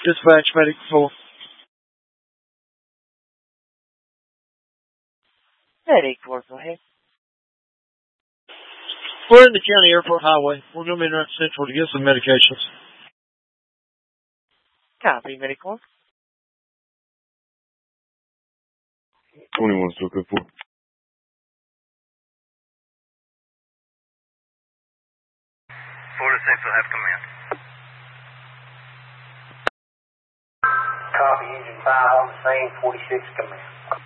Dispatch, Medic 4. Medic 4, go ahead. We're in the County Airport Highway. We're going to be in Route Central to get some medications. Copy, Medic 1. 21 still good for. Florida Central have command. Copy, engine 5 on the scene, 46 command.